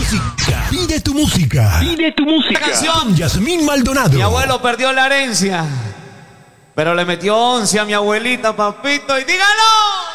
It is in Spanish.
música. Pide tu música. Pide tu música. Esta canción. Yasmín Maldonado. Mi abuelo perdió la herencia, pero le metió 11 a mi abuelita, papito, y dígalo.